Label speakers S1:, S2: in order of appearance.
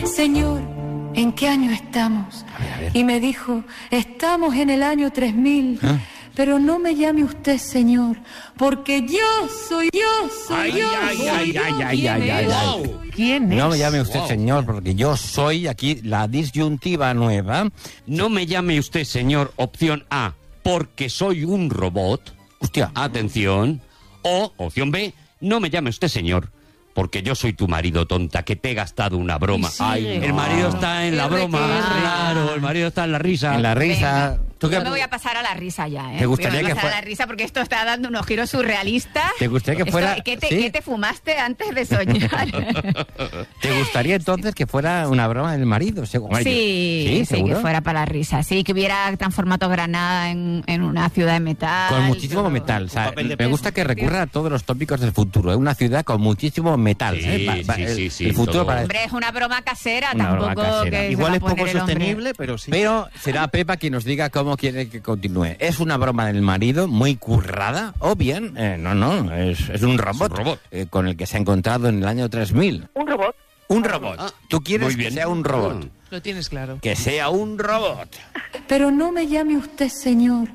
S1: Señor, ¿en qué año estamos?
S2: A ver.
S1: Y me dijo, estamos en el año 3000. Pero no me llame usted señor, porque yo soy.
S3: ¿Quién es?
S2: No me llame usted señor, porque yo soy, aquí la disyuntiva nueva.
S4: No me llame usted señor, opción A, porque soy un robot.
S2: Hostia.
S4: Atención. O, opción B, no me llame usted señor, porque yo soy tu marido, tonta, que te he gastado una broma. El marido está en la broma. Claro, el marido está en la risa.
S2: En la risa.
S5: Yo me voy a pasar a la risa ya, ¿eh?
S2: ¿Te gustaría
S5: Voy a
S2: que
S5: pasar
S2: fuera-
S5: a la risa porque esto está dando unos giros surrealistas.
S2: ¿Te gustaría que fuera-
S5: ¿Qué
S2: sí?
S5: te fumaste antes de soñar?
S2: ¿Te gustaría entonces que fuera una broma del marido?
S5: Sí,
S2: ¿seguro?
S5: que fuera para la risa. Sí, que hubiera transformado Granada en una ciudad de metal.
S2: Con muchísimo
S5: todo.
S2: metal. O sea,
S3: papel de
S2: me
S3: peso.
S2: gusta que recurra a todos los tópicos del futuro. Es una ciudad con muchísimo metal.
S4: Sí, sí,
S2: el futuro
S4: todo.
S2: para...
S5: Hombre, es una broma casera,
S2: Una broma
S5: tampoco
S2: casera.
S5: que se
S3: Igual
S5: va a
S3: es poco
S5: poner el hombre.
S3: sostenible, pero sí.
S2: Pero será Pepa quien nos diga cómo quiere que continúe. ¿Es una broma del marido muy currada? O bien, no, es un robot, con el que se ha encontrado en el año 3000.
S6: Un robot.
S2: Un robot. ¿Tú quieres
S4: muy
S2: que
S4: bien.
S2: sea un robot?
S7: Lo tienes claro.
S2: Que sea un robot.
S1: Pero no me llame usted señor,